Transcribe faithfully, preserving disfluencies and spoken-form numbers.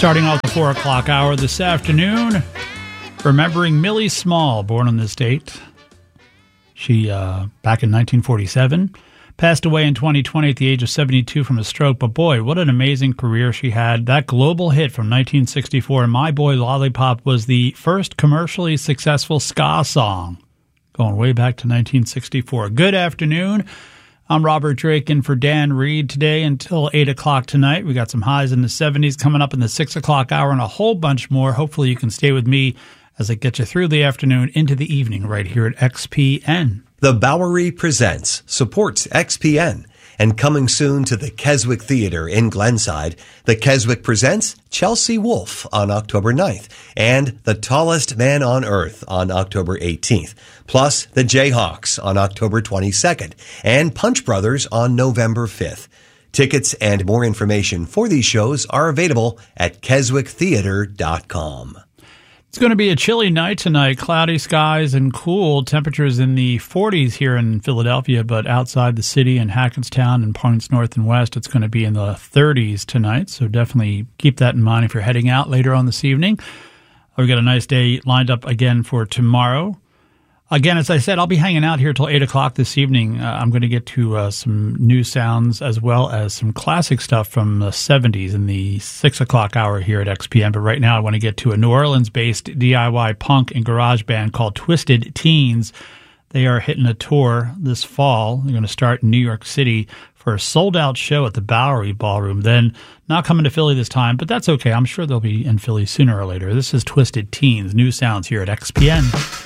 Starting off the four o'clock hour this afternoon, remembering Millie Small, born on this date. She, uh, back in nineteen forty-seven, passed away in twenty twenty at the age of seventy-two from a stroke. But boy, what an amazing career she had. That global hit from nineteen sixty-four, My Boy Lollipop, was the first commercially successful ska song, going way back to nineteen sixty-four. Good afternoon. I'm Robert Drake in for Dan Reed today until eight o'clock tonight. We got some highs in the seventies coming up in the six o'clock hour and a whole bunch more. Hopefully you can stay with me as I get you through the afternoon into the evening right here at X P N. The Bowery Presents supports X P N. And coming soon to the Keswick Theater in Glenside, the Keswick presents Chelsea Wolfe on October ninth and The Tallest Man on Earth on October eighteenth, plus the Jayhawks on October twenty-second and Punch Brothers on November fifth. Tickets and more information for these shows are available at keswick theater dot com. It's going to be a chilly night tonight, cloudy skies and cool temperatures in the forties here in Philadelphia, but outside the city in Hackettstown and points north and west, it's going to be in the thirties tonight, so definitely keep that in mind if you're heading out later on this evening. We've got a nice day lined up again for tomorrow. Again, as I said, I'll be hanging out here till eight o'clock this evening. Uh, I'm going to get to uh, some new sounds as well as some classic stuff from the seventies in the six o'clock hour here at X P N. But right now I want to get to a New Orleans-based D I Y punk and garage band called Twisted Teens. They are hitting a tour this fall. They're going to start in New York City for a sold-out show at the Bowery Ballroom. Then not coming to Philly this time, but that's okay. I'm sure they'll be in Philly sooner or later. This is Twisted Teens, new sounds here at X P N.